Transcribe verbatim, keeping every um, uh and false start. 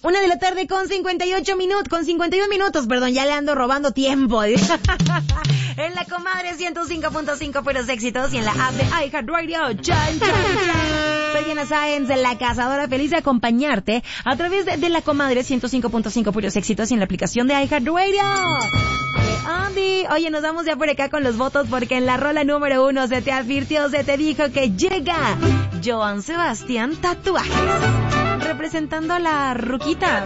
Una de la tarde con cincuenta y ocho minutos, con cincuenta y un minutos, perdón, ya le ando robando tiempo. En la Comadre ciento cinco punto cinco puros éxitos y en la app de iHeartRadio. Chan, chan, chan. Soy Diana Sáenz, la cazadora, feliz de acompañarte a través de, de la Comadre ciento cinco punto cinco puros éxitos y en la aplicación de iHeartRadio. Andy, oye, nos vamos ya por acá con los votos porque en la rola número uno se te advirtió, se te dijo que llega Joan Sebastián Tatuajes, representando a la ruquita.